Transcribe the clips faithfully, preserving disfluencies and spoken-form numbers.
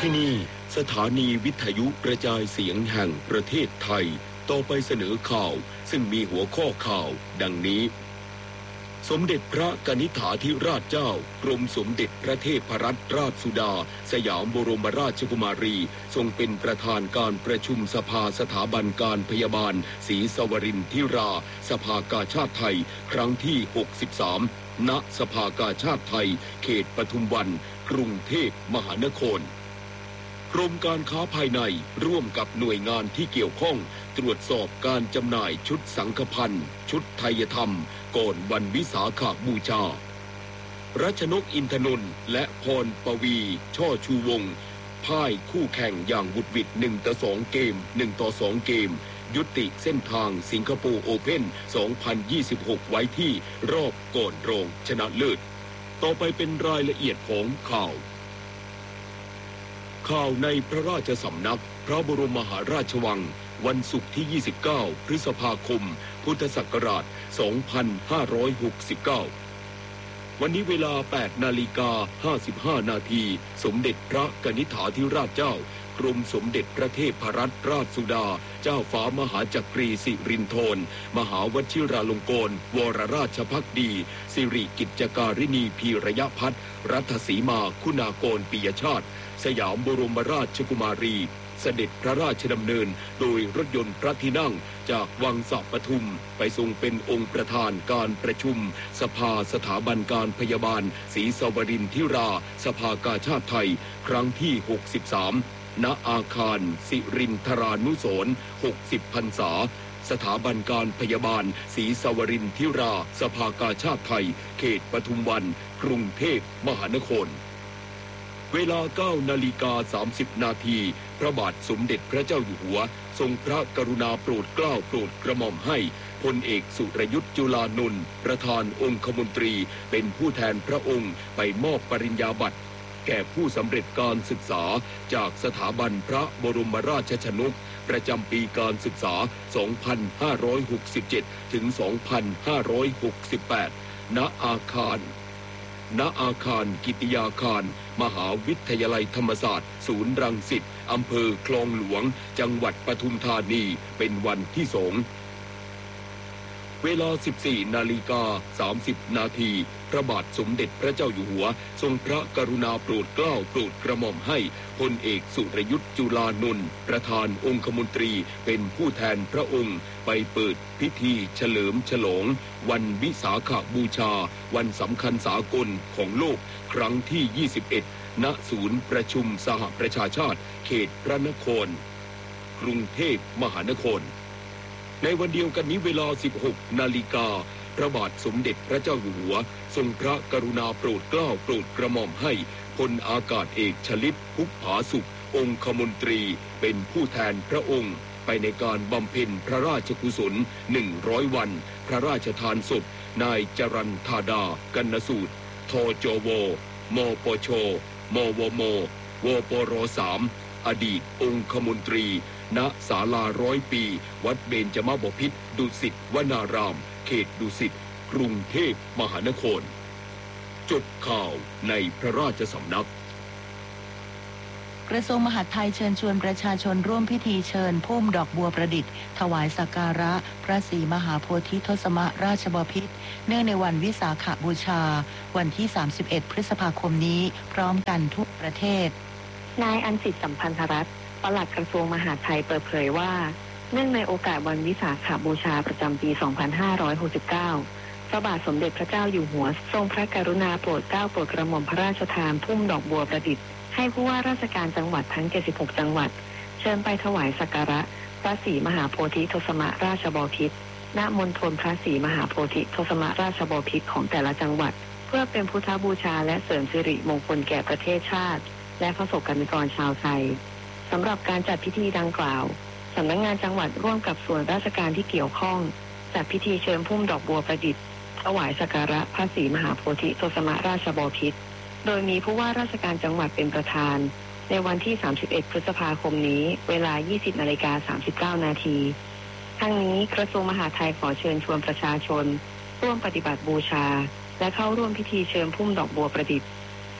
ที่นี่สถานีวิทยุกระจายเสียงแห่งประเทศไทยต่อไปเสนอข่าวซึ่งมีหัวข้อข่าวดังนี้สมเด็จพระกนิษฐาธิราชเจ้ากรมสมเด็จพระเทพรัตนราชสุดาสยามบรมราชกุมารีทรงเป็นประธานการประชุมสภาสถาบันการพยาบาลศรีสวรินทิราสภากาชาดไทยครั้งที่หกสิบสามณสภากาชาดไทยเขตปทุมวันกรุงเทพมหานครกรมการค้าภายในร่วมกับหน่วยงานที่เกี่ยวข้องตรวจสอบการจำหน่ายชุดสังฆพันธ์ชุดไทยธรรมก่อนวันวิสาขบูชารัชนกอินทนนท์และพรปวีช่อชูวงศ์พ่ายคู่แข่งอย่างบุดหวิดหนึ่งต่อสองเกมหนึ่งต่อสองเกมยุติเส้นทางสิงคโปร์โอเพ่นสองพันยี่สิบหกไว้ที่รอบก่อนรองชนะเลิศต่อไปเป็นรายละเอียดของข่าวข่าวในพระราชสำนักพระบรมมหาราชวังวันศุกร์ที่ยี่สิบเก้าพฤษภาคมพุทธศักราชสองพันห้าร้อยหกสิบเก้าวันนี้เวลา แปดนาฬิกาห้าสิบห้านาทีสมเด็จพระกนิษฐาธิราชเจ้ากรมสมเด็จพระเทพรัตนราชสุดาเจ้าฟ้ามหาจักรีสิรินธรมหาวชิราลงกรณ์วรราชภักดีสิริกิจจการินีพีระยะพัฒน์รัตสีมาคุณากรปิยชาติสยามบรมราชกุมารีเสด็จพระราชดำเนินโดยรถยนต์พระที่นั่งจากวังสะปทุมไปทรงเป็นองค์ประธานการประชุมสภาสถาบันการพยาบาลศรีสวรินทิราสภากาชาดไทยครั้งที่หกสิบสามณอาคารสิรินทรานุสรณ์หกสิบพรรษาสถาบันการพยาบาลศรีสวรินทิราสภากาชาดไทยเขตปทุมวันกรุงเทพมหานครเวลา เก้านาฬิกาสามสิบนาทีพระบาทสมเด็จพระเจ้าอยู่หัวทรงพระกรุณาโปรดเกล้าโปรดกระหม่อมให้พลเอกสุรยุทธ์จุลานนท์ประธานองคมนตรีเป็นผู้แทนพระองค์ไปมอบปริญญาบัตรแก่ผู้สำเร็จการศึกษาจากสถาบันพระบรมราชชนกประจำปีการศึกษา สองพันห้าร้อยหกสิบเจ็ด ถึง สองพันห้าร้อยหกสิบแปด ณ อาคารณอาคารกิติยาคารมหาวิทยาลัยธรรมศาสตร์ศูนย์รังสิตอำเภอคลองหลวงจังหวัดปทุมธานีเป็นวันที่สองเวลา สิบสี่นาฬิกาสามสิบนาทีพระบาทสมเด็จพระเจ้าอยู่หัวทรงพระกรุณาโปรดเกล้าโปรดกระหม่อมให้พลเอกสุรยุทธ์จุลานนท์ประธานองคมนตรีเป็นผู้แทนพระองค์ไปเปิดพิธีเฉลิมฉลองวันวิสาขบูชาวันสำคัญสากลของโลกครั้งที่ยี่สิบเอ็ดณศูนย์ประชุมสหประชาชาติเขตพระนครกรุงเทพมหานครในวันเดียวกันนี้เวลา สิบหกนาฬิกาพระบาทสมเด็จพระเจ้าอยู่หัวทรงพระกรุณาโปรดเกล้าโปรดกระหม่อมให้พลอากาศเอกชลิตพุกผาสุของคมนตรีเป็นผู้แทนพระองค์ไปในการบำเพ็ญพระราชกุศลหนึ่งร้อยวันพระราชทานศพนายจรัญธาดากนสูตรทจวมปชมวมวปรสามอดีตองคมนตรีณศาลาร้อยปีวัดเบญจมบพิตรดุสิตวนารามเขตดุสิตกรุงเทพมหานครจบข่าวในพระราชสำนักกระทรวงมหาดไทยเชิญชวนประชาชนร่วมพิธีเชิญพุ่มดอกบัวประดิษฐ์ถวายสักการะพระศรีมหาโพธิทศมราชบพิตรเนื่องในวันวิสาขบูชาวันที่สามสิบเอ็ดพฤษภาคมนี้พร้อมกันทุกประเทศนายอันสิทธิ์สัมพันธรัตน์ปลัดกระทรวงมหาดไทยเปิดเผยว่าเนื่องในโอกาสวันวิสาขบูชาประจำปี สองพันห้าร้อยหกสิบเก้า พระบาทสมเด็จพระเจ้าอยู่หัวทรงพระกรุณาโปรดเกล้าโปรดกระหม่อมพระราชทานพุ่มดอกบัวประดิษฐ์ให้ผู้ว่าราชการจังหวัดทั้งเจ็ดสิบหกจังหวัดเชิญไปถวายสักการะพระศรีมหาโพธิทศมราชบพิตรณมณฑลพระศรีมหาโพธิทศมราชบพิตรของแต่ละจังหวัดเพื่อเป็นพุทธบูชาและเสริมสิริมงคลแก่ประเทศชาติและประสบกนิกรชาวไทยสำหรับการจัดพิธีดังกล่าวสำนักงานจังหวัดร่วมกับส่วนราชการที่เกี่ยวข้องจัดพิธีเชิญพุ่มดอกบัวประดิษฐ์ถวายสักการะพระศรีมหาโพธิทศมราชบพิตรโดยมีผู้ว่าราชการจังหวัดเป็นประธานในวันที่สามสิบเอ็ดพฤษภาคมนี้เวลา ยี่สิบนาฬิกาสามสิบเก้านาทีทั้งนี้กระทรวงมหาดไทยขอเชิญชวนประชาชนร่วมปฏิบัติบูชาและเข้าร่วมพิธีเชิญพุ่มดอกบัวประดิษฐ์ถ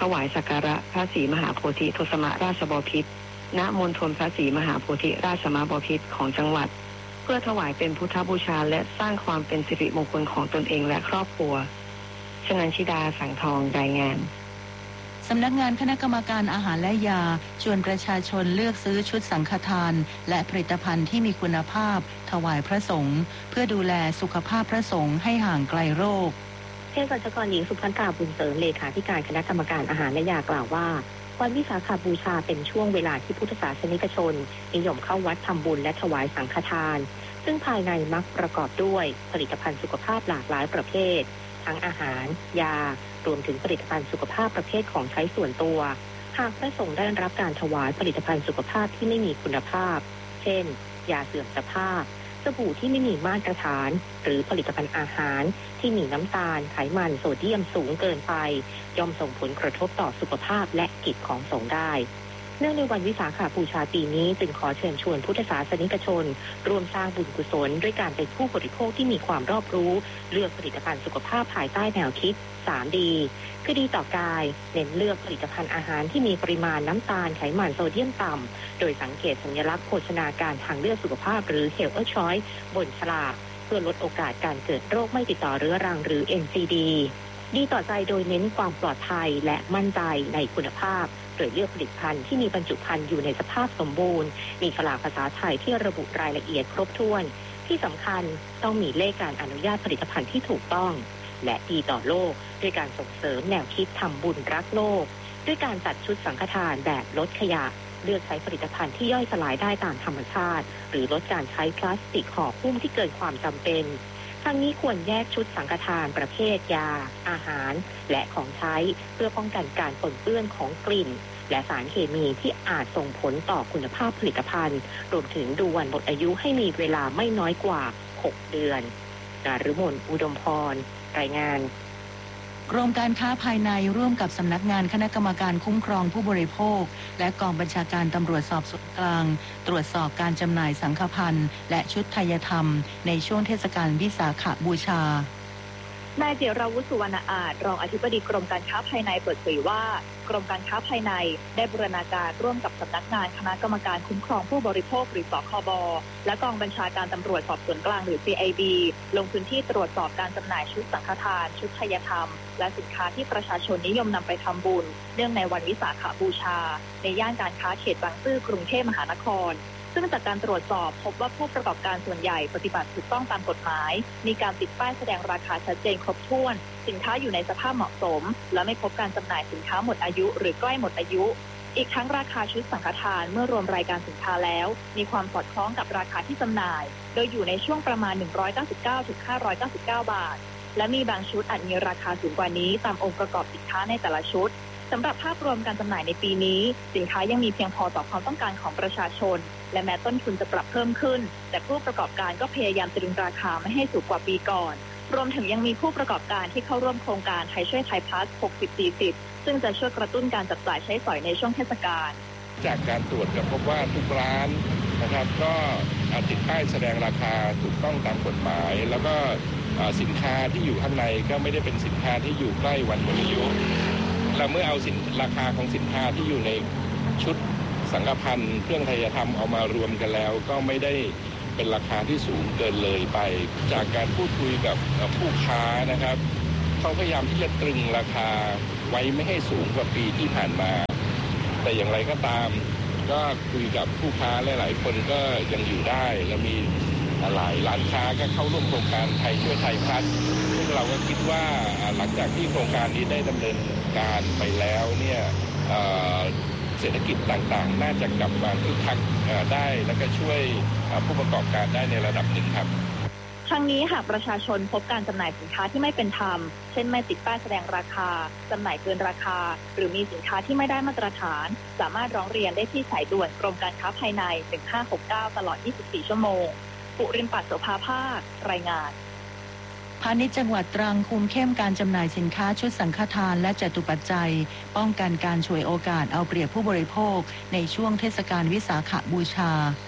ถวายสักการะพระศรีมหาโพธิทศมราชบพิตรณมณฑลพระศรีมหาโพธิราชบพิตรของจังหวัดเพื่อถวายเป็นพุทธบูชาและสร้างความเป็นสิริมงคลของตนเองและครอบครัวชนันชิดาสังทองรายงานสำนักงานคณะกรรมการอาหารและยาชวนประชาชนเลือกซื้อชุดสังฆทานและผลิตภัณฑ์ที่มีคุณภาพถวายพระสงฆ์เพื่อดูแลสุขภาพพระสงฆ์ให้ห่างไกลโรคเภสัชกรหญิงสุภันตราบุญเสริมเลขาธิการคณะกรรมการอาหารและยากล่าวว่าวันวิสาขบูชาเป็นช่วงเวลาที่พุทธศาสนิกชนนิยมเข้าวัดทำบุญและถวายสังฆทานซึ่งภายในมักประกอบด้วยผลิตภัณฑ์สุขภาพหลากหลายประเภททั้งอาหารยารวมถึงผลิตภัณฑ์สุขภาพประเภทของใช้ส่วนตัวหากพระสงฆ์ได้รับการถวายผลิตภัณฑ์สุขภาพที่ไม่มีคุณภาพเช่นยาเสื่อมสภาพสบู่ที่ไม่มีมาตรฐานหรือผลิตภัณฑ์อาหารที่มีน้ำตาลไขมันโซเดียมสูงเกินไปย่อมส่งผลกระทบต่อสุขภาพและกิจของสงฆ์ได้เนื่องในวันวิสาขบูชาปีนี้จึงขอเชิญชวนพุทธศาสนิกชนร่วมสร้างบุญกุศลด้วยการเป็นผู้บริโภคที่มีความรอบรู้เลือกผลิตภัณฑ์สุขภาพภายใต้แนวคิด สาม ดี คือดีต่อกายเน้นเลือกผลิตภัณฑ์อาหารที่มีปริมาณน้ำตาลไขมันโซเดียมต่ำโดยสังเกตสัญลักษณ์โภชนาการทางเลือกสุขภาพหรือ Health Choice บนฉลากเพื่อลดโอกาสการเกิดโรคไม่ติดต่อเรื้อรังหรือ เอ็น ซี ดี ดีต่อใจโดยเน้นความปลอดภัยและมั่นใจในคุณภาพโดยเลือกผลิตภัณฑ์ที่มีบรรจุภัณฑ์อยู่ในสภาพสมบูรณ์มีฉลากภาษาไทยที่ระบุรายละเอียดครบถ้วนที่สำคัญต้องมีเลขการอนุญาตผลิตภัณฑ์ที่ถูกต้องและดีต่อโลกด้วยการส่งเสริมแนวคิดทำบุญรักโลกด้วยการจัดชุดสังฆทานแบบลดขยะเลือกใช้ผลิตภัณฑ์ที่ย่อยสลายได้ตามธรรมชาติหรือลดการใช้พลาสติกห่อหุ้มที่เกินความจำเป็นทั้งนี้ควรแยกชุดสังฆทานประเภทยาอาหารและของใช้เพื่อป้องกันการปนเปื้อนของกลิ่นและสารเคมีที่อาจส่งผลต่อคุณภาพผลิตภัณฑ์รวมถึงดูวันหมดอายุให้มีเวลาไม่น้อยกว่าหกเดือนนฤมลอุดมพรรายงานกรมการค้าภายในร่วมกับสำนักงานคณะกรรมการคุ้มครองผู้บริโภคและกองบัญชาการตำรวจสอบสวนกลางตรวจสอบการจำหน่ายสังฆพันธ์และชุดไทยธรรมในช่วงเทศกาลวิสาขบูชานายเจราวุฒิสุวรรณอาจรองอธิบดีกรมการค้าภายในเปิดเผยว่ากรมการค้าภายในได้บูรณาการร่วมกับสำนักงานคณะกรรมการคุ้มครองผู้บริโภคหรือสคบและกองบัญชาการตำรวจสอบสวนกลางหรือ ซี ไอ บี ลงพื้นที่ตรวจสอบการจำหน่ายชุดสังฆทานชุดไทยธรรมและสินค้าที่ประชาชนนิยมนำไปทำบุญเนื่องในวันวิสาขบูชาในย่านการค้าเขตบางซื่อกรุงเทพมหานครซึ่งจากการตรวจสอบพบว่าผู้ประกอบการส่วนใหญ่ปฏิบัติถูกต้องตามกฎหมายมีการติดป้ายแสดงราคาชัดเจนครบถ้วนสินค้าอยู่ในสภาพเหมาะสมและไม่พบการจำหน่ายสินค้าหมดอายุหรือใกล้หมดอายุอีกทั้งราคาชุดสังฆทานเมื่อรวมรายการสินค้าแล้วมีความสอดคล้องกับราคาที่จำหน่ายโดยอยู่ในช่วงประมาณ หนึ่งร้อยเก้าสิบเก้าถึงห้าร้อยเก้าสิบเก้า บาทและมีบางชุดอาจมีราคาสูงกว่านี้ตามองค์ประกอบสินค้าในแต่ละชุดสำหรับภาพรวมการจำหน่ายในปีนี้สินค้ายังมีเพียงพอต่อความต้องการของประชาชนและแม้ต้นทุนจะปรับเพิ่มขึ้นแต่ผู้ประกอบการก็พยายามตรึงราคาไม่ให้สูงกว่าปีก่อนรวมถึงยังมีผู้ประกอบการที่เข้าร่วมโครงการไทยช่วยไทยพลัส หกสิบ สี่สิบ ซึ่งจะช่วยกระตุ้นการจับจ่ายใช้สอยในช่วงเทศกาลจากการตรวจก็พบว่าทุกร้านนะครับก็ติดป้ายแสดงราคาถูกต้องตามกฎหมายแล้วก็สินค้าที่อยู่ข้างในก็ไม่ได้เป็นสินค้าที่อยู่ใกล้วันหมดอายุเราเมื่อเอาสินราคาของสินค้าที่อยู่ในชุดสังฆพันธ์เครื่องไทยธรรมเอามารวมกันแล้วก็ไม่ได้เป็นราคาที่สูงเกินเลยไปจากการพูดคุยกับผู้ค้านะครับเขาพยายามที่จะตรึงราคาไว้ไม่ให้สูงกว่าปีที่ผ่านมาแต่อย่างไรก็ตามก็คุยกับผู้ค้าหลายๆคนก็ยังอยู่ได้และมีหลายร้านค้าก็เข้าร่วมโครงการไทยช่วยไทยพลัสซึ่งเราก็คิดว่าหลังจากที่โครงการนี้ได้ดำเนินการไปแล้วเนี่ยเศรษฐกิจต่างๆน่าจะกลับมาคึกคักได้และก็ช่วยผู้ประกอบการได้ในระดับหนึ่งครับทั้งนี้หากประชาชนพบการจำหน่ายสินค้าที่ไม่เป็นธรรมเช่นไม่ติดป้ายแสดงราคาจำหน่ายเกินราคาหรือมีสินค้าที่ไม่ได้มาตรฐานสามารถร้องเรียนได้ที่สายด่วนกรมการค้าภายในหนึ่งห้าหกเก้าตลอดยี่สิบสี่ชั่วโมงปุริมปัตโสภาภาครายงานพาณิชย์จังหวัดตรังคุมเข้มการจำหน่ายสินค้าชุดสังฆทานและจตุปัจจัยป้องกันการฉวยโอกาสเอาเปรียบผู้บริโภคในช่วงเทศกาลวิสาขบูชา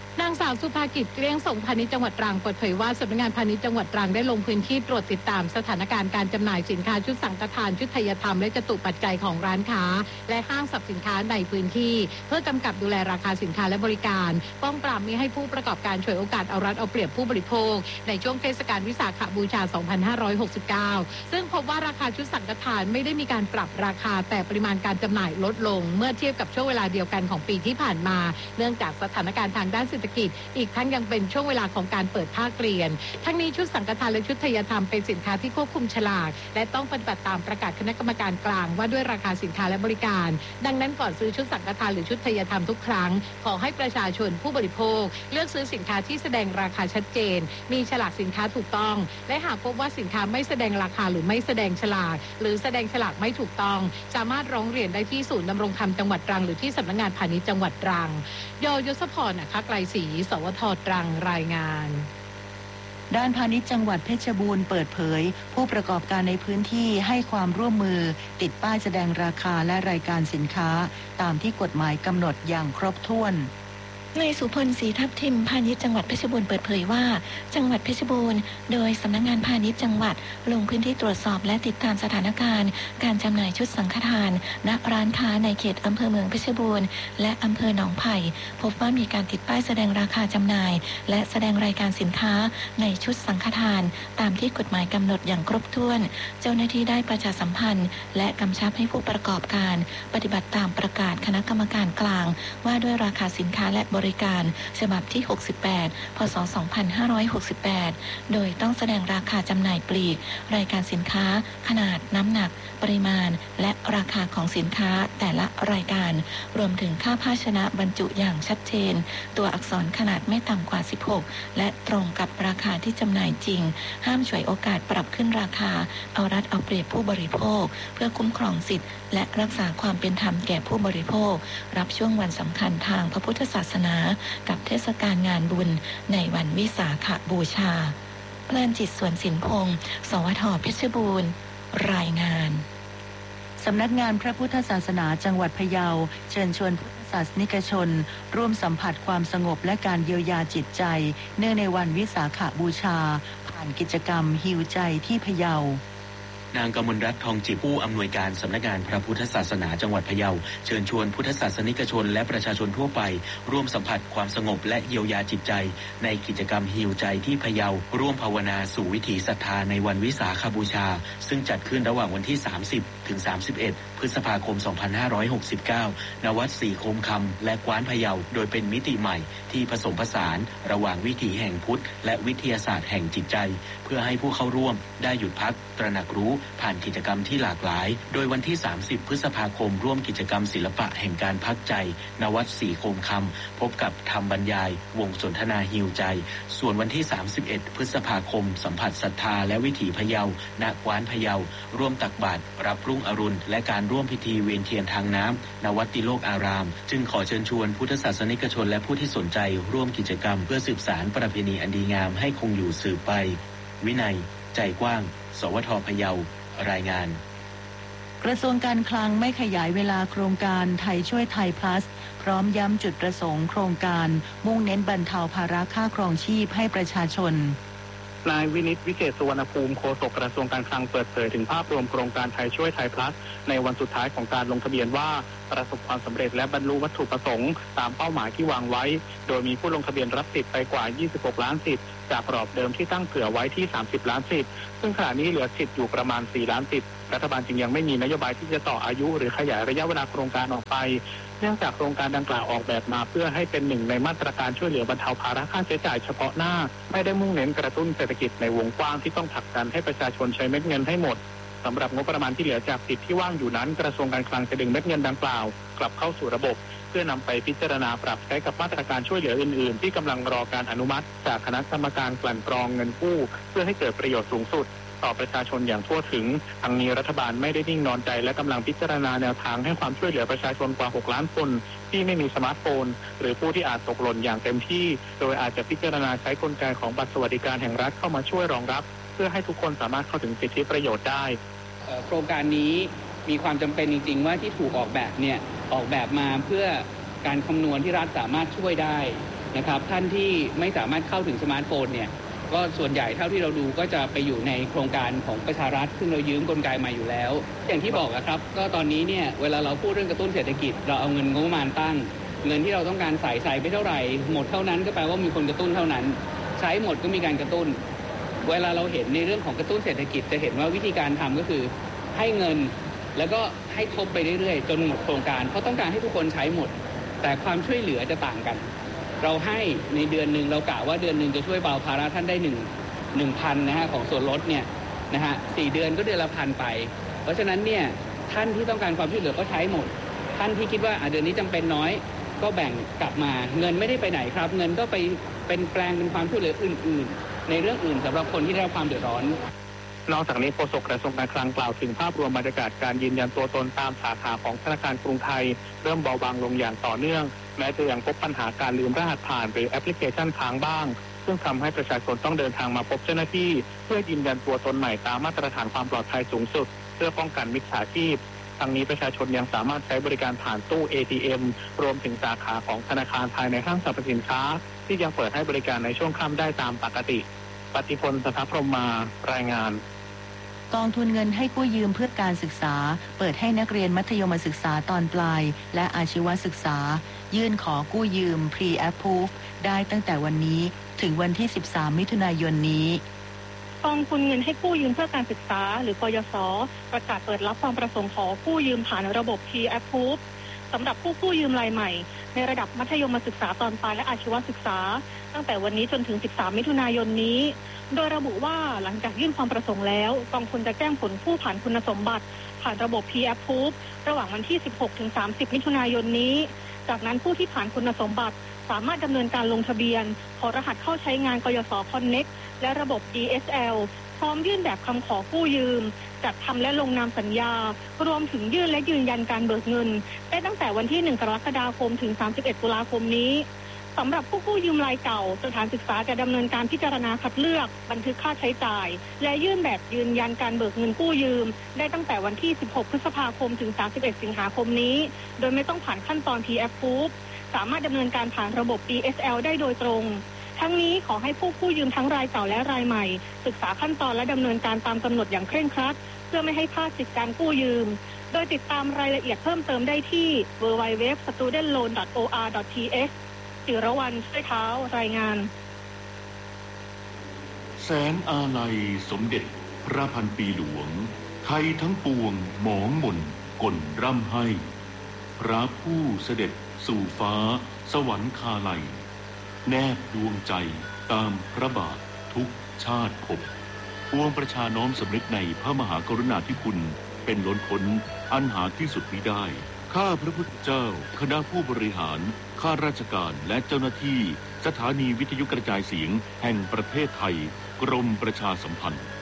นางสาวสุภากิจเกลี้ยงส่งพาณิชย์จังหวัดตรังเปิดเผยว่าสำนักงานพาณิชย์จังหวัดตรังได้ลงพื้นที่ตรวจติดตามสถานการณ์การจำหน่ายสินค้าชุดสังฆทานชุดไทยธรรมและจตุปัจจัยของร้านค้าและห้างสรรพสินค้าในพื้นที่เพื่อกำกับดูแลราคาสินค้าและบริการป้องปรามมิให้ผู้ประกอบการฉวยโอกาสเอารัดเอาเปรียบผู้บริโภคในช่วงเทศกาลวิสาขบูชา สองพันห้าร้อยหกสิบเก้า ซึ่งพบว่าราคาชุดสังฆทานไม่ได้มีการปรับราคาแต่ปริมาณการจำหน่ายลดลงเมื่อเทียบกับช่วงเวลาเดียวกันของปีที่ผ่านมาเนื่องจากสถานการณ์ทางด้านเศรษฐกิจอีกทั้งยังเป็นช่วงเวลาของการเปิดภาคเรียนทั้งนี้ชุดสังฆทานและชุดไทยธรรมเป็นสินค้าที่ควบคุมฉลากและต้องปฏิบัติตามประกาศคณะกรรมการกลางว่าด้วยราคาสินค้าและบริการดังนั้นก่อนซื้อชุดสังฆทานหรือชุดไทยธรรมทุกครั้งขอให้ประชาชนผู้บริโภคเลือกซื้อสินค้าที่แสดงราคาชัดเจนมีฉลากสินค้าถูกต้องและหากพบว่าสินค้าไม่แสดงราคาหรือไม่แสดงฉลากหรือแสดงฉลากไม่ถูกต้องสามารถร้องเรียนได้ที่ศูนย์ดำรงธรรมจังหวัดตรังหรือที่สำนักงานพาณิชย์จังหวัดตรังยยศพรนะคะไกลศรีสวทตรังรายงานด้านพาณิชย์จังหวัดเพชรบูรณ์เปิดเผยผู้ประกอบการในพื้นที่ให้ความร่วมมือติดป้ายแสดงราคาและรายการสินค้าตามที่กฎหมายกำหนดอย่างครบถ้วนนายสุพลศรีทับทิมพาณิชย์จังหวัดเพชรบูรณ์เปิดเผยว่าจังหวัดเพชรบูรณ์โดยสำนักงานพาณิชย์จังหวัดลงพื้นที่ตรวจสอบและติดตามสถานการณ์การจำหน่ายชุดสังฆทานณร้านค้าในเขตอำเภอเมืองเพชรบูรณ์และอำเภอหนองไผ่พบว่ามีการติดป้ายแสดงราคาจำหน่ายและแสดงรายการสินค้าในชุดสังฆทานตามที่กฎหมายกำหนดอย่างครบถ้วนเจ้าหน้าที่ได้ประชาสัมพันธ์และกำชับให้ผู้ประกอบการปฏิบัติตามประกาศคณะกรรมการกลางว่าด้วยราคาสินค้าและบริการฉบับที่หกสิบแปดพศสองพันห้าร้อยหกสิบแปดโดยต้องแสดงราคาจำหน่ายปลีกรายการสินค้าขนาดน้ำหนักปริมาณและราคาของสินค้าแต่ละรายการรวมถึงค่าภาชนะบรรจุอย่างชัดเจนตัวอักษรขนาดไม่ต่ำกว่าสิบหกและตรงกับราคาที่จำหน่ายจริงห้ามฉวยโอกาสปรับขึ้นราคาเอารัดเอาเปรียบผู้บริโภคเพื่อคุ้มครองสิทธิและรักษาความเป็นธรรมแก่ผู้บริโภครับช่วงวันสำคัญทางพระพุทธศาสนากับเทศกาลงานบุญในวันวิสาขบูชาเพลินจิตสวนสินพงศ์สวทเพชรบูรณ์รายงานสำนักงานพระพุทธศาสนาจังหวัดพะเยาเชิญชวนพุทธศาสนิกชนร่วมสัมผัสความสงบและการเยียวยาจิตใจเนื่องในวันวิสาขบูชาผ่านกิจกรรมฮีลใจที่พะเยานางกมลรัตน์ทองจิตผู้อำนวยการสำนักงานพระพุทธศาสนาจังหวัดพะเยาเชิญชวนพุทธศาสนิกชนและประชาชนทั่วไปร่วมสัมผัสความสงบและเยียวยาจิตใจในกิจกรรมฮีลใจที่พะเยาร่วมภาวนาสู่วิถีศรัทธาในวันวิสาขบูชาซึ่งจัดขึ้นระหว่างวันที่สามสิบถึงสามสิบเอ็ดพฤษภาคมสองพันห้าร้อยหกสิบเก้าณวัดศรีโคมคำและกว้านพะเยาโดยเป็นมิติใหม่ที่ผสมผสานระหว่างวิถีแห่งพุทธและวิทยาศาสตร์แห่งจิตใจเพื่อให้ผู้เข้าร่วมได้หยุดพักตระหนักรู้ผ่านกิจกรรมที่หลากหลายโดยวันที่สามสิบพฤษภาคมร่วมกิจกรรมศิลปะแห่งการพักใจณวัดศรีโคมคำพบกับธรรมบรรยายวงสนทนาฮีลใจส่วนวันที่สามสิบเอ็ดพฤษภาคมสัมผัสศรัทธาและวิถีพะเยาณกว้านพะเยาร่วมตักบาตรรับรุ่งอรุณและการร่วมพิธีเวียนเทียนทางน้ำณวัดติโลกอารามจึงขอเชิญชวนพุทธศาสนิกชนและผู้ที่สนใจร่วมกิจกรรมเพื่อสืบสานประเพณีอันดีงามให้คงอยู่สืบไปวินัยใจกว้างสวทพะเยารายงานกระทรวงการคลังไม่ขยายเวลาโครงการไทยช่วยไทย plus พร้อมย้ำจุดประสงค์โครงการมุ่งเน้นบรรเทาภาระค่าครองชีพให้ประชาชนนายวินิตวิเศษสุวรรณภูมิโฆษกกระทรวงการคลังเปิดเผยถึงภาพรวมโครงการไทยช่วยไทย plus ในวันสุดท้ายของการลงทะเบียนว่าประสบความสำเร็จและบรรลุวัตถุประสงค์ตามเป้าหมายที่วางไว้โดยมีผู้ลงทะเบียนรับสิทธิ์ไปกว่ายี่สิบหกล้านสิทธิ์จากกรอบเดิมที่ตั้งเผื่อไว้ที่สามสิบล้านสิทธิ์ซึ่งขณะนี้เหลือสิทธิ์อยู่ประมาณสี่ล้านสิทธิ์รัฐบาลจึงยังไม่มีนโยบายที่จะต่ออายุหรือขยายระยะเวลาโครงการออกไปเนื่องจากโครงการดังกล่าวออกแบบมาเพื่อให้เป็นหนึ่งในมาตรการช่วยเหลือบรรเทาภาระค่าใช้จ่ายเฉพาะหน้าไม่ได้มุ่งเน้นกระตุ้นเศรษฐกิจในวงกว้างที่ต้องผลักดันให้ประชาชนใช้เม็ดเงินให้หมดสำหรับงบประมาณที่เหลือจากสิทธิ์ที่ว่างอยู่นั้นกระทรวงการคลังจะดึงเม็ดเงินดังกล่าวกลับเข้าสู่ระบบเพื่อนำไปพิจารณาปรับใช้กับมาตรการช่วยเหลืออื่นๆที่กำลังรอการอนุมัติจากคณะกรรมการกลั่นกรองเงินกู้เพื่อให้เกิดประโยชน์สูงสุดต่อประชาชนอย่างทั่วถึงทางนี้รัฐบาลไม่ได้นิ่งนอนใจและกำลังพิจารณาแนวทางให้ความช่วยเหลือประชาชนกว่าหกล้านคนที่ไม่มีสมาร์ทโฟนหรือผู้ที่อาจตกหล่นอย่างเต็มที่โดยอาจจะพิจารณาใช้กลไกของบัตรสวัสดิการแห่งรัฐเข้ามาช่วยรองรับเพื่อให้ทุกคนสามารถเข้าถึงสิทธิประโยชน์ได้โครงการนี้มีความจำเป็นจริงๆว่าที่ถูกออกแบบเนี่ยออกแบบมาเพื่อการคำนวณที่รัฐสามารถช่วยได้นะครับท่านที่ไม่สามารถเข้าถึงสมาร์ทโฟนเนี่ยก็ส่วนใหญ่เท่าที่เราดูก็จะไปอยู่ในโครงการของประชารัฐซึ่งเรายืมกลไกมาอยู่แล้วอย่างที่บอกนะครับก็ตอนนี้เนี่ยเวลาเราพูดเรื่องกระตุ้นเศรษฐกิจเราเอาเงินงบประมาณตั้งเงินที่เราต้องการใส่ใส่ไปเท่าไหร่หมดเท่านั้นก็แปลว่ามีคนกระตุ้นเท่านั้นใช้หมดก็มีการกระตุ้นเวลาเราเห็นในเรื่องของกระตุ้นเศรษฐกิจจะเห็นว่าวิธีการทำก็คือให้เงินแล้วก็ให้ทบไปเรื่อยๆจนหมดโครงการเพราะต้องการให้ทุกคนใช้หมดแต่ความช่วยเหลือจะต่างกันเราให้ในเดือนหนึ่งเรากะว่าเดือนหนึ่งจะช่วยเบาภาระท่านได้หนึ่งหนึ่งพันนะฮะของส่วนลดเนี่ยนะฮะสี่เดือนก็เดือนละพันไปเพราะฉะนั้นเนี่ยท่านที่ต้องการความช่วยเหลือก็ใช้หมดท่านที่คิดว่าเดือนนี้จำเป็นน้อยก็แบ่งกลับมาเงินไม่ได้ไปไหนครับเงินก็ไปเป็นแปลงเป็นความช่วยเหลืออื่นๆในเรื่องอื่นสำหรับคนที่ได้รับความเดือดร้อนนอกจากนี้โฆษกกระทรวงการคลังกล่าวถึงภาพรวมบรรยากาศการยืนยันตัวตนตามสาขาของธนาคารกรุงไทยเริ่มเบาบางลงอย่างต่อเนื่องแม้จะยังพบปัญหาการลืมรหัสผ่านหรือแอปพลิเคชันค้างบ้างซึ่งทำให้ประชาชนต้องเดินทางมาพบเจ้าหน้าที่เพื่อยืนยันตัวตนใหม่ตามมาตรฐานความปลอดภัยสูงสุดเพื่อป้องกันมิจฉาชีพทั้งนี้ประชาชนยังสามารถใช้บริการผ่านตู้ เอ ที เอ็ม รวมถึงสาขาของธนาคารภายในห้างสรรพสินค้าที่ยังเปิดให้บริการในช่วงค่ำได้ตามปกติปฏิพล สัทธพรหมารายงานกองทุนเงินให้กู้ยืมเพื่อการศึกษาเปิดให้นักเรียนมัธยมศึกษาตอนปลายและอาชีวศึกษายื่นขอกู้ยืม Pre-Approve ได้ตั้งแต่วันนี้ถึงวันที่สิบสามมิถุนายนนี้กองทุนเงินให้กู้ยืมเพื่อการศึกษาหรือกยศ.ประกาศเปิดรับความประสงค์ขอกู้ยืมผ่านระบบ Pre-Approve สำหรับผู้กู้ยืมรายใหม่ในระดับมัธยมศึกษาตอนปลายและอาชีวศึกษาตั้งแต่วันนี้จนถึงสิบสามมิถุนายนนี้โดยระบุว่าหลังจากยื่นความประสงค์แล้วกองทุนจะแจ้งผลผู้ผ่านคุณสมบัติผ่านระบบ Pre-Approve ระหว่างวันที่สิบหกถึงสามสิบมิถุนายนนี้จากนั้นผู้ที่ผ่านคุณสมบัติสามารถดำเนินการลงทะเบียนขอรหัสเข้าใช้งานกยศ. Connect และระบบ ดี เอส แอล พร้อมยื่นแบบคำขอกู้ยืมจัดทำและลงนามสัญญารวมถึงยื่นและยืนยันการเบิกเงินได้ตั้งแต่วันที่หนึ่งกรกฎาคมถึงสามสิบเอ็ดตุลาคมนี้สำหรับผู้กู้ยืมรายเก่าสถานศึกษาจะดำเนินการพิจารณาคัดเลือกบันทึกค่าใช้จ่ายและยื่นแบบยืนยันการเบิกเงินกู้ยืมได้ตั้งแต่วันที่สิบหกพฤษภาคมถึงสามสิบเอ็ดสิงหาคมนี้โดยไม่ต้องผ่านขั้นตอน Pre-Approve สามารถดำเนินการผ่านระบบ ดี เอส แอล ได้โดยตรงทั้งนี้ขอให้ผู้กู้ยืมทั้งรายเก่าและรายใหม่ศึกษาขั้นตอนและดำเนินการตามกำหนดอย่างเคร่งครัดเพื่อไม่ให้พลาดสิทธิการกู้ยืมโดยติดตามรายละเอียดเพิ่มเติมได้ที่ ดับเบิลยู ดับเบิลยู ดับเบิลยู ดอท สตูเดนต์โลน ดอท โอ อาร์ ดอท ที เอช จิรวรรณช่วยเท้ารายงานแสงอาลัยสมเด็จพระพันปีหลวงไทยทั้งปวงหมองหม่นก่นร่ำให้พระผู้เสด็จสู่ฟ้าสวรรคาลัยแนบดวงใจตามพระบาททุกชาติภพปวงประชาน้อมสำนึกในพระมหากรุณาธิคุณเป็นล้นพ้นอันหาที่สุดมิได้ข้าพระพุทธเจ้าคณะผู้บริหารข้าราชการและเจ้าหน้าที่สถานีวิทยุกระจายเสียงแห่งประเทศไทยกรมประชาสัมพันธ์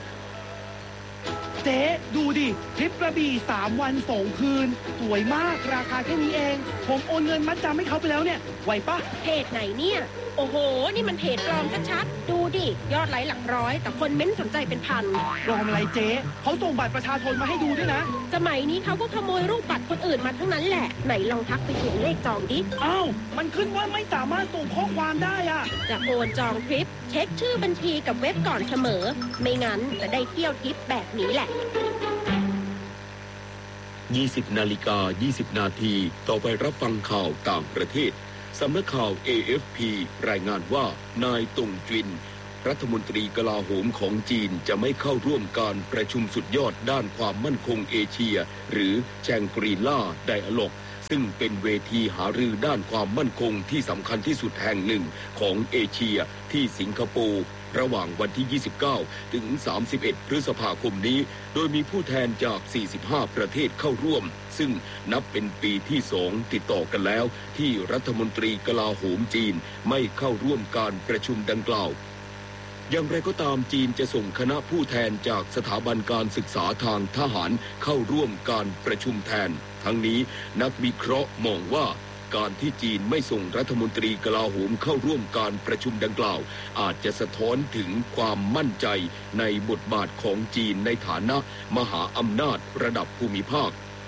เจ๊ดูดิทริปกระบี่สามวันสองคืนสวยมากราคาแค่นี้เองผมโอนเงินมัดจำให้เขาไปแล้วเนี่ยไหวปะเพจไหนเนี่ยโอ้โหนี่มันเพจปลอมชัดๆดูดิยอดไลค์หลักร้อยแต่คนเม้นสนใจเป็นพันปลอมอะไรเจ๊เขาส่งบัตรประชาชนมาให้ดูด้วยนะสมัยนี้เขาก็ขโมยรูปบัตรคนอื่นมาทั้งนั้นแหละไหนลองทักไปเขียนเลขจองดิอ้าวมันขึ้นว่าไม่สามารถส่งข้อความได้อะจะโอนจองทริปเช็คชื่อบัญชีกับเว็บก่อนเสมอไม่งั้นจะได้เที่ยวทริปแบบนี้แหละยี่สิบนาฬิกายี่สิบนาทีต่อไปรับฟังข่าวต่างประเทศสำนักข่าว เอ เอฟ พี รายงานว่านายตงจินรัฐมนตรีกลาโหมของจีนจะไม่เข้าร่วมการประชุมสุดยอดด้านความมั่นคงเอเชียหรือแชงกรีล่าไดอะล็อกซึ่งเป็นเวทีหารือด้านความมั่นคงที่สำคัญที่สุดแห่งหนึ่งของเอเชียที่สิงคโปร์ระหว่างวันที่ยี่สิบเก้าถึงสามสิบเอ็ดพฤษภาคมนี้โดยมีผู้แทนจากสี่สิบห้าประเทศเข้าร่วมซึ่งนับเป็นปีที่สองติดต่อกันแล้วที่รัฐมนตรีกลาโหมจีนไม่เข้าร่วมการประชุมดังกล่าวอย่างไรก็ตามจีนจะส่งคณะผู้แทนจากสถาบันการศึกษาทางทหารเข้าร่วมการประชุมแทนทั้งนี้นักวิเคราะห์มองว่าการที่จีนไม่ส่งรัฐมนตรีกลาโหมเข้าร่วมการประชุมดังกล่าวอาจจะสะท้อนถึงความมั่นใจในบทบาทของจีนในฐานะมหาอำนาจระดับภูมิภาค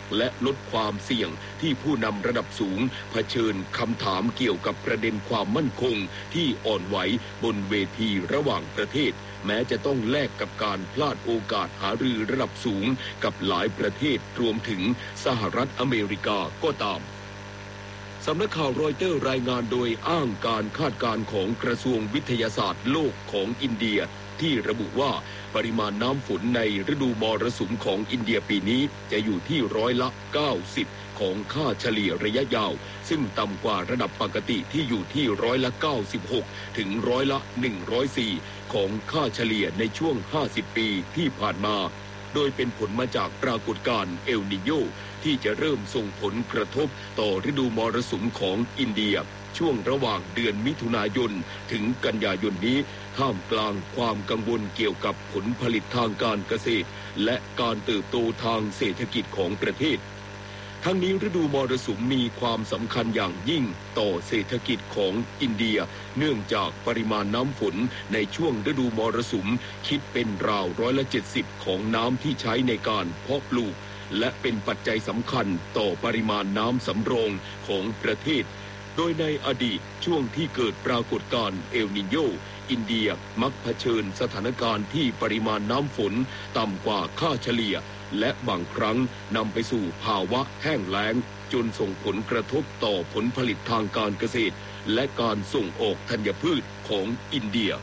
และลดความเสี่ยงที่ผู้นำระดับสูงเผชิญคำถามเกี่ยวกับประเด็นความมั่นคงที่อ่อนไหวบนเวทีระหว่างประเทศแม้จะต้องแลกกับการพลาดโอกาสหารือระดับสูงกับหลายประเทศรวมถึงสหรัฐอเมริกาก็ตามสำนักข่าวรอยเตอร์รายงานโดยอ้างการคาดการณ์ของกระทรวงวิทยาศาสตร์โลกของอินเดียที่ระบุว่าปริมาณน้ำฝนในฤดูมรสุมของอินเดียปีนี้จะอยู่ที่ร้อยละเก้าสิบของค่าเฉลี่ยระยะยาวซึ่งต่ำกว่าระดับปกติที่อยู่ที่ร้อยละเก้าสิบหกถึงร้อยละหนึ่งร้อยสี่ของค่าเฉลี่ยในช่วงห้าสิบปีที่ผ่านมาโดยเป็นผลมาจากปรากฏการณ์เอลนิโญที่จะเริ่มส่งผลกระทบต่อฤดูมรสุมของอินเดียช่วงระหว่างเดือนมิถุนายนถึงกันยายนนี้ท่ามกลางความกังวลเกี่ยวกับผลผลิตทางการเกษตรและการเติบโตทางเศรษฐกิจของประเทศทั้งนี้ฤดูมรสุมมีความสำคัญอย่างยิ่งต่อเศรษฐกิจของอินเดียเนื่องจากปริมาณน้ำฝนในช่วงฤดูมรสุมคิดเป็นราวร้อยละเจ็ดสิบของน้ำที่ใช้ในการเพาะปลูกและเป็นปัจจัยสำคัญต่อปริมาณน้ำสำรองของประเทศโดยในอดีตช่วงที่เกิดปรากฏการณ์เอลนิโญอินเดียมักเผชิญสถานการณ์ที่ปริมาณน้ำฝนต่ำกว่าค่าเฉลี่ยและบางครั้งนำไปสู่ภาวะแห้งแล้งจนส่งผลกระทบต่อผลผลิตทางการเกษตรและการส่งออกธัญพืชของอินเดีย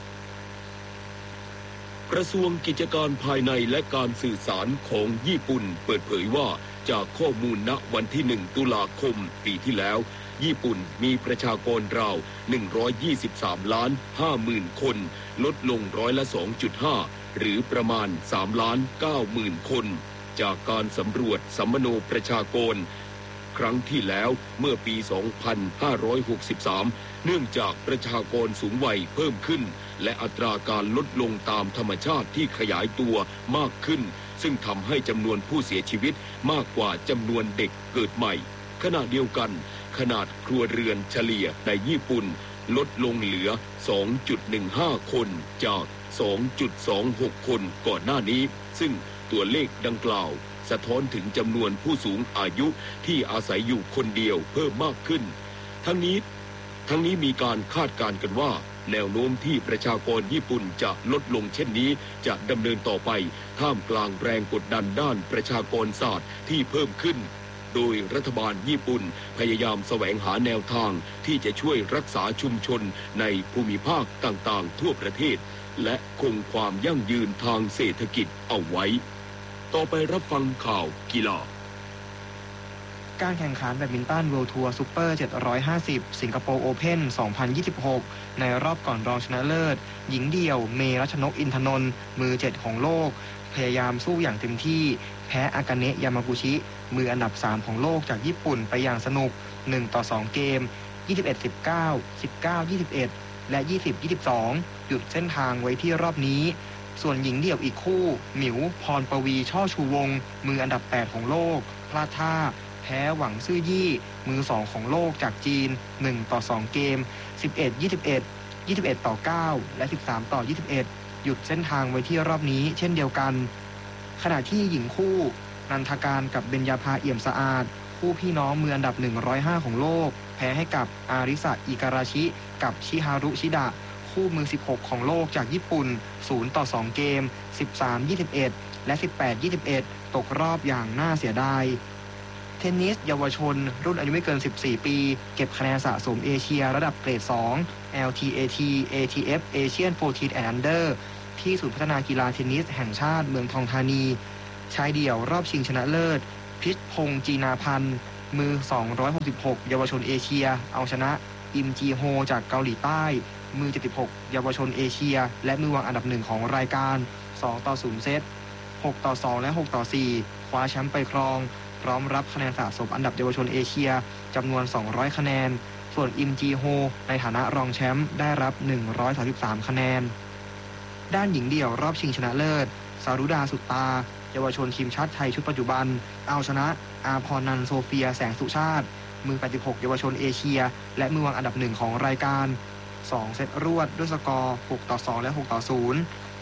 กระทรวงกิจการภายในและการสื่อสารของญี่ปุ่นเปิดเผยว่าจากข้อมูลณวันที่หนึ่งตุลาคมปีที่แล้วญี่ปุ่นมีประชากรราวหนึ่งร้อยยี่สิบสามล้านห้าหมื่นคนลดลงร้อยละ สองจุดห้า หรือประมาณสามล้านเก้าหมื่นคนจากการสำรวจสัมมโนประชากรครั้งที่แล้วเมื่อปี สองพันห้าร้อยหกสิบสาม เนื่องจากประชากรสูงวัยเพิ่มขึ้นและอัตราการลดลงตามธรรมชาติที่ขยายตัวมากขึ้นซึ่งทำให้จำนวนผู้เสียชีวิตมากกว่าจำนวนเด็กเกิดใหม่ขณะเดียวกันขนาดครัวเรือนเฉลี่ยในญี่ปุ่นลดลงเหลือ สองจุดหนึ่งห้า คนจาก สองจุดสองหก คนก่อนหน้านี้ซึ่งตัวเลขดังกล่าวสะท้อนถึงจำนวนผู้สูงอายุที่อาศัยอยู่คนเดียวเพิ่มมากขึ้นทั้งนี้ทั้งนี้มีการคาดการณ์กันว่าแนวโน้มที่ประชากรญี่ปุ่นจะลดลงเช่นนี้จะดำเนินต่อไปท่ามกลางแรงกดดันด้านประชากรศาสตร์ที่เพิ่มขึ้นโดยรัฐบาลญี่ปุ่นพยายามแสวงหาแนวทางที่จะช่วยรักษาชุมชนในภูมิภาคต่างๆทั่วประเทศและคงความยั่งยืนทางเศรษฐกิจเอาไว้ต่อไปรับฟังข่าวกีฬาการแข่งขันแบดมินตัน World Tour Super เจ็ดร้อยห้าสิบ สิงคโปร์ Open สองพันยี่สิบหกในรอบก่อนรองชนะเลิศหญิงเดี่ยวเมรัชนกอินทนนท์มือเจ็ดของโลกพยายามสู้อย่างเต็มที่แพ้อากาเนะยามากุชิมืออันดับสามของโลกจากญี่ปุ่นไปอย่างสนุกหนึ่งต่อสองเกม ยี่สิบเอ็ด สิบเก้า สิบเก้า ยี่สิบเอ็ด และ ยี่สิบ ยี่สิบสอง หยุดเส้นทางไว้ที่รอบนี้ส่วนหญิงเดี่ยวอีกคู่หมิวพรปวีช่อชูวงศ์มืออันดับแปดของโลกพลาดท่าแพ้หวังซื่อยี่มือสองของโลกจากจีนหนึ่งต่อสองเกม สิบเอ็ด ยี่สิบเอ็ด ยี่สิบเอ็ดต่อเก้าและสิบสามต่อยี่สิบเอ็ดหยุดเส้นทางไว้ที่รอบนี้เช่นเดียวกันขณะที่หญิงคู่นันทการกับเบญญาภาเอี่ยมสะอาดคู่พี่น้องมืออันดับหนึ่งร้อยห้าของโลกแพ้ให้กับอาริสะอิการาชิกับชิฮารุชิดะคู่มือสิบหกของโลกจากญี่ปุ่นศูนย์ต่อสองเกม สิบสาม ยี่สิบเอ็ด และ สิบแปด ยี่สิบเอ็ดตกรอบอย่างน่าเสียดายเทนนิสเยาวชนรุ่นอายุไม่เกินสิบสี่ปีเก็บคะแนนสะสมเอเชียระดับเกรดสอง แอล ที เอ ที เอ ที เอฟ Asian โฟร์ทีน and Under ที่ศูนย์พัฒนากีฬาเทนนิสแห่งชาติเมืองทองธานีชายเดี่ยวรอบชิงชนะเลิศพิชพงษ์จีนาพันธ์มือสองร้อยหกสิบหกเยาวชนเอเชียเอาชนะอิมจีโฮจากเกาหลีใต้มือเจ็ดสิบหกเยาวชนเอเชียและมือวางอันดับหนึ่งของรายการสองต่อศูนย์เซตหกต่อสองและหกต่อสี่คว้าแชมป์ไปครองพร้อมรับคะแนนสะสมอันดับเยาวชนเอเชียจำนวนสองร้อยคะแนนส่วนอิมจีโฮในฐานะรองแชมป์ได้รับหนึ่งร้อยสามสิบสามคะแนนด้านหญิงเดี่ยวรอบชิงชนะเลิศสารุดาสุตตาเยาวชนทีมชาติไทยชุดปัจจุบันเอาชนะอาพรนันท์โซเฟียแสงสุชาติมือแปดสิบหกเยาวชนเอเชียและมือวางอันดับหนึ่งของรายการสองเซตรวดด้วยสกอร์หกต่อสองและหกต่อศูนย์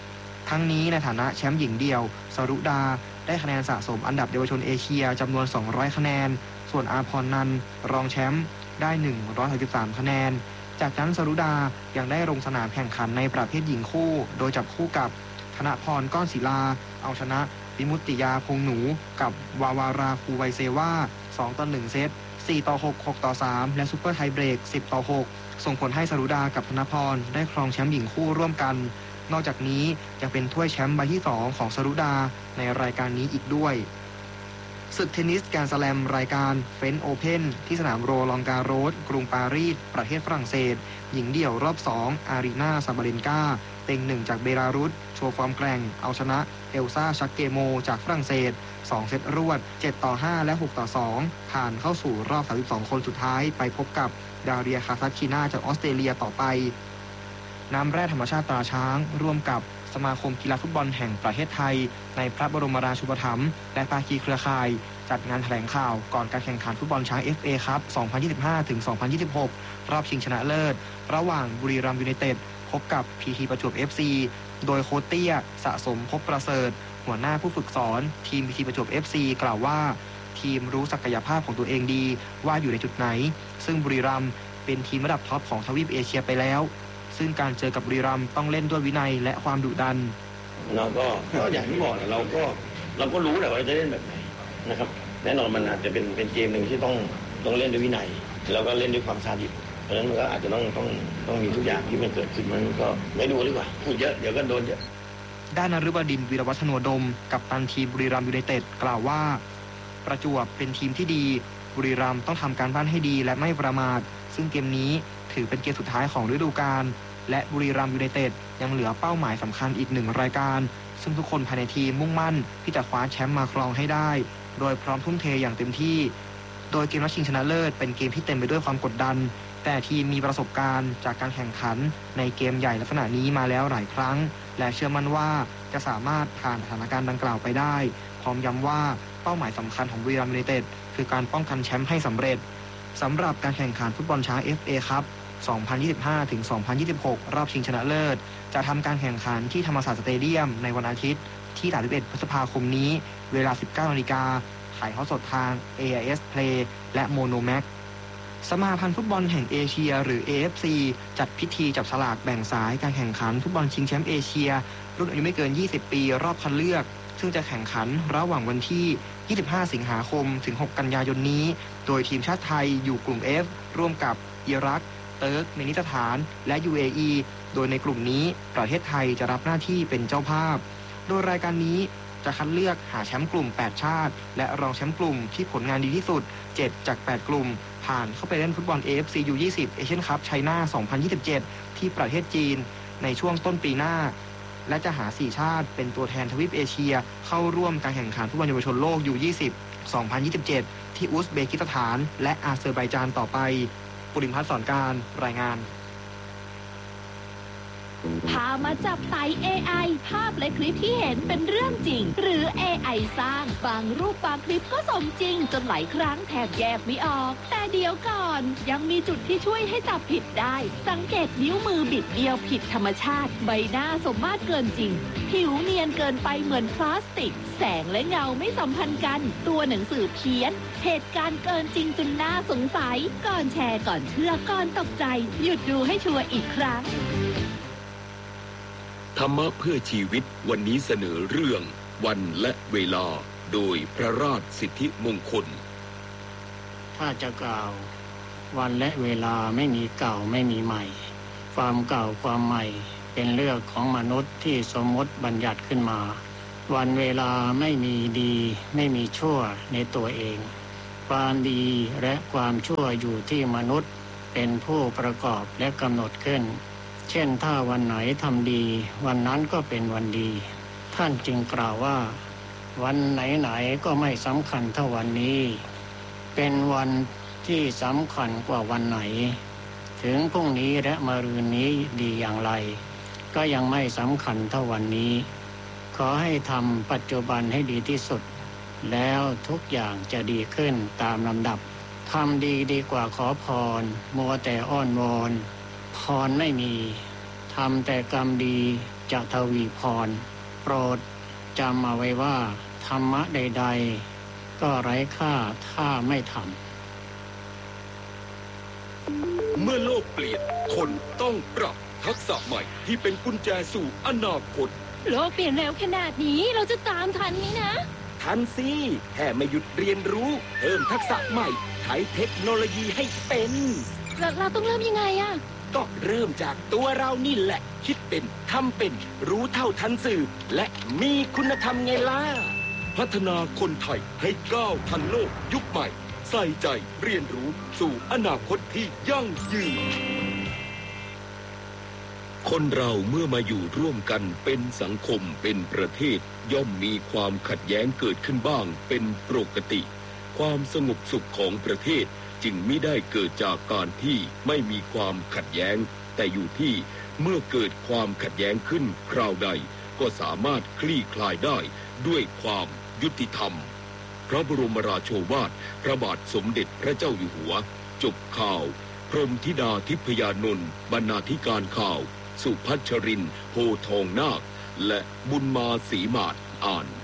ทั้งนี้ในฐานะแชมป์หญิงเดี่ยวสรุดาได้คะแนนสะสมอันดับเยาวชนเอเชียจำนวนสองร้อยคะแนนส่วนอาพรนันท์รองแชมป์ได้หนึ่งร้อยหกสิบสามคะแนนจากนั้นสรุดายังได้ลงสนามแข่งขันในประเภทหญิงคู่โดยจับคู่กับธนพรก้อนศิลาเอาชนะวิมุตติยาพงหนูกับวาวาราคูไวเซวาสองต่อหนึ่งเซตสี่ต่อหก หกต่อสามและซุปเปอร์ไทเบรกสิบต่อหกส่งผลให้สรุดากับธนพรได้ครองแชมป์หญิงคู่ร่วมกันนอกจากนี้ยังเป็นถ้วยแชมป์ใบที่สองของสรุดาในรายการนี้อีกด้วยศึกเทนนิสแกรนด์สแลมรายการเฟรนช์โอเพ่นที่สนามโรลองการโรสกรุงปารีสประเทศฝรั่งเศสหญิงเดี่ยวรอบสองอารีนาซาบาเลนกาเต็งหนึ่งจากเบลารุสโชว์ฟอร์มแกร่งเอาชนะเอลซาชักเกโมจากฝรั่งเศสสองเซตรวดเจ็ดต่อห้าและหกต่อสองผ่านเข้าสู่รอบสามสิบสองคนสุดท้ายไปพบกับดาเรียคาซัคชินาจากออสเตรเลียต่อไปน้ำแร่ธรรมชาติตราช้างร่วมกับสมาคมกีฬาฟุตบอลแห่งประเทศไทยในพระบรมราชูปถัมภ์และภาคีเครือข่ายจัดงานแถลงข่าวก่อนการแข่งขันฟุตบอลช้าง เอฟ เอ คัพ สองพันยี่สิบห้าถึงสองพันยี่สิบหก รอบชิงชนะเลิศระหว่างบุรีรัมย์ยูไนเต็ดพบกับ พี ที ประจวบ เอฟ ซี โดยโค้ชเตี้ยสะสมภพประเสริฐหัวหน้าผู้ฝึกสอนทีม พี ที ประจวบ เอฟ ซี กล่าวว่าทีมรู้ศักยภาพของตัวเองดีว่าอยู่ในจุดไหนซึ่งบุรีรัมย์เป็นทีมระดับท็อปของทวีปเอเชียไปแล้วซึ่งการเจอกับบุรีรัมย์ต้องเล่นด้วยวินัยและความดุดันเราก็ก็อย่างที่บอกเราก็เราก็รู้แหละว่าจะเล่นแบบไหนนะครับแน่นอนมันอาจจะเป็นเป็นเกมหนึ่งที่ต้องต้องเล่นด้วยวินัยแล้วก็เล่นด้วยความซาดิสเพราะฉะนั้นมันก็อาจจะต้องต้องต้องมีทุกอย่างที่มันเกิดขึ้นมันก็ไม่ดูดีกว่าพูดเยอะเดี๋ยวก็โดนเยอะด้านนฤบดินทร์วีรวัฒโนดมกัปตันทีมบุรีรัมย์ยูไนเต็ดกล่าวว่าประจวบเป็นทีมที่ดีบุรีรัมย์ต้องทำการบ้านให้ดีและไม่ประมาทซึ่งเกมนี้ถือเป็นเกมสุดท้ายของฤดูกาลและบุรีรัมย์ยูไนเต็ดยังเหลือเป้าหมายสำคัญอีกหนึ่งรายการซึ่งทุกคนภายในทีมมุ่งมั่นที่จะคว้าแชมป์มาครองให้ได้โดยพร้อมทุ่มเทอย่างเต็มที่โดยเกมนัดชิงชนะเลิศเป็นเกมที่เต็มไปด้วยความกดดันแต่ทีมมีประสบการณ์จากการแข่งขันในเกมใหญ่ลักษณะนี้มาแล้วหลายครั้งและเชื่อมั่นว่าจะสามารถผ่านสถานการณ์ดังกล่าวไปได้พร้อมย้ำว่าเป้าหมายสำคัญของบุรีรัมย์ยูไนเต็ดคือการป้องกันแชมป์ให้สำเร็จสำหรับการแข่งขันฟุตบอลช้าง เอฟ เอ คัพ สองพันยี่สิบห้าถึงสองพันยี่สิบหก รอบชิงชนะเลิศจะทำการแข่งขันที่ธรรมศาสตร์สเตเดียมในวันอาทิตย์ที่สามสิบเอ็ดพฤษภาคมนี้เวลา สิบเก้านาฬิกาถ่ายทอดสดทาง เอ ไอ เอส Play และ Monomax สมาพันธ์ฟุตบอลแห่งเอเชียหรือ เอ เอฟ ซี จัดพิธีจับฉลากแบ่งสายการแข่งขันฟุตบอลชิงแชมป์เอเชียรุ่นอายุไม่เกินยี่สิบปีรอบคัดเลือกซึ่งจะแข่งขันระหว่างวันที่ยี่สิบห้าสิงหาคมถึงหกกันยายนนี้โดยทีมชาติไทยอยู่กลุ่ม F ร่วมกับอิรักเติร์กเมนิสถานและ ยู เอ อี โดยในกลุ่มนี้ประเทศไทยจะรับหน้าที่เป็นเจ้าภาพโดยรายการนี้จะคัดเลือกหาแชมป์กลุ่มแปดชาติและรองแชมป์กลุ่มที่ผลงานดีที่สุดเจ็ดจากแปดกลุ่มผ่านเข้าไปเล่นฟุตบอล เอ เอฟ ซี ยู ยี่สิบ Asian Cup China สองพันยี่สิบเจ็ดที่ประเทศจีนในช่วงต้นปีหน้าและจะหาสี่ชาติเป็นตัวแทนทวีปเอเชียเข้าร่วมการแข่งขันฟุตบอลเยาวชนโลก ยู ยี่สิบ สองพันยี่สิบเจ็ดที่อุซเบกิสถานและอาเซอร์ไบจานต่อไปปุริมพัฒน์สอนการรายงานพามาจับไต่ เอ ไอ ภาพและคลิปที่เห็นเป็นเรื่องจริงหรือ เอ ไอ สร้างบางรูปบางคลิปก็สมจริงจนหลายครั้งแทบแยกไม่ออกแต่เดี๋ยวก่อนยังมีจุดที่ช่วยให้จับผิดได้สังเกตนิ้วมือบิดเดียวผิดธรรมชาติใบหน้าสมมาตรเกินจริงผิวเนียนเกินไปเหมือนพลาสติกแสงและเงาไม่สัมพันธ์กันตัวหนังสือเพี้ยนเหตุการณ์เกินจริงจนน่าสงสัยก่อนแชร์ก่อนเชื่อก่อนตกใจหยุดดูให้ชัวร์อีกครั้งธรรมะเพื่อชีวิตวันนี้เสนอเรื่องวันและเวลาโดยพระราชสิทธิมงคลถ้าจะกล่าววันและเวลาไม่มีเก่าไม่มีใหม่ความเก่าความใหม่เป็นเรื่องของมนุษย์ที่สมมติบัญญัติขึ้นมาวันเวลาไม่มีดีไม่มีชั่วในตัวเองความดีและความชั่วอยู่ที่มนุษย์เป็นผู้ประกอบและกำหนดขึ้นเช่นถ้าวันไหนทำดีวันนั้นก็เป็นวันดีท่านจึงกล่าวว่าวันไหนๆก็ไม่สำคัญเท่าวันนี้เป็นวันที่สำคัญกว่าวันไหนถึงพรุ่งนี้และมะรืนนี้ดีอย่างไรก็ยังไม่สำคัญเท่าวันนี้ขอให้ทำปัจจุบันให้ดีที่สุดแล้วทุกอย่างจะดีขึ้นตามลำดับทำดีดีกว่าขอพรมัวแต่อ้อนวอนพรไม่มีทำแต่กรรมดีจะทวีพรโปรดจำเอาไว้ว่าธรรมะใดๆก็ไร้ค่าถ้าไม่ทำเมื่อโลกเปลี่ยนคนต้องปรับทักษะใหม่ที่เป็นกุญแจสู่อนาคตโลกเปลี่ยนเร็วขนาดนี้เราจะตามทันไหมนะทันสิแค่ไม่หยุดเรียนรู้เพิ่มทักษะใหม่ใช้เทคโนโลยีให้เป็นเราเราต้องเริ่มยังไงอะก็เริ่มจากตัวเรานี่แหละคิดเป็นทำเป็นรู้เท่าทันสื่อและมีคุณธรรมไงล่ะพัฒนาคนไทยให้ก้าวทันโลกยุคใหม่ใส่ใจเรียนรู้สู่อนาคตที่ยั่งยืนคนเราเมื่อมาอยู่ร่วมกันเป็นสังคมเป็นประเทศย่อมมีความขัดแย้งเกิดขึ้นบ้างเป็นปกติความสงบสุขของประเทศจึงไม่ได้เกิดจากการที่ไม่มีความขัดแย้งแต่อยู่ที่เมื่อเกิดความขัดแย้งขึ้นคราวใดก็สามารถคลี่คลายได้ด้วยความยุติธรรมพระบรมราโชวาทพระบาทสมเด็จพระเจ้าอยู่หัวจบข่าวพรหมธิดาทิพยานนท์บรรณาธิการข่าวสุพัชรินทร์โพทองนาคและบุญมาศรีมาศอ่าน